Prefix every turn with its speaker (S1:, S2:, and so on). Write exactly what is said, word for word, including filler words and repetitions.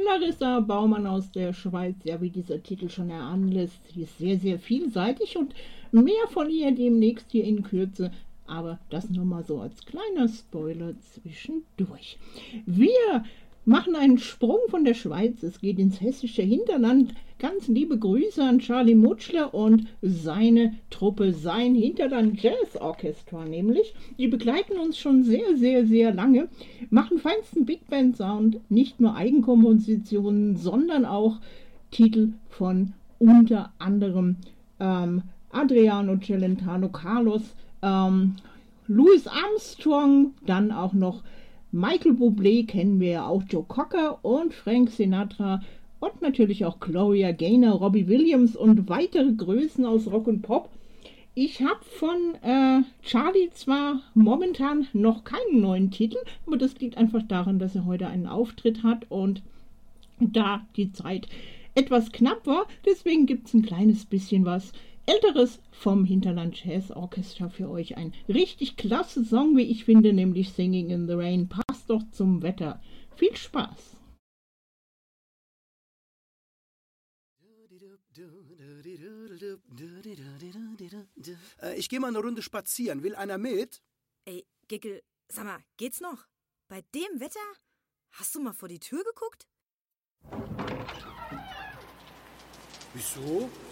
S1: Larissa Baumann aus der Schweiz. Ja, wie dieser Titel schon erahnen lässt, sie ist sehr, sehr vielseitig und mehr von ihr demnächst hier in Kürze. Aber das nur mal so als kleiner Spoiler zwischendurch. Wir machen einen Sprung von der Schweiz. Es geht ins hessische Hinterland. Ganz liebe Grüße an Charlie Mutschler und seine Truppe, sein Hinterland Jazz Orchestra nämlich. Die begleiten uns schon sehr, sehr, sehr lange, machen feinsten Big Band Sound, nicht nur Eigenkompositionen, sondern auch Titel von unter anderem ähm, Adriano Celentano, Carlos, ähm, Louis Armstrong, dann auch noch Michael Bublé, kennen wir ja auch, Joe Cocker und Frank Sinatra und natürlich auch Gloria Gaynor, Robbie Williams und weitere Größen aus Rock und Pop. Ich habe von äh, Charlie zwar momentan noch keinen neuen Titel, aber das liegt einfach daran, dass er heute einen Auftritt hat und da die Zeit etwas knapp war, deswegen gibt es ein kleines bisschen was Älteres vom Hinterland Jazz Orchestra für euch. Ein richtig klasse Song, wie ich finde, nämlich Singing in the Rain. Passt doch zum Wetter. Viel Spaß!
S2: Äh, ich gehe mal eine Runde spazieren. Will einer mit?
S3: Ey, Gickel, sag mal, geht's noch? Bei dem Wetter? Hast du mal vor die Tür geguckt?
S2: Wieso?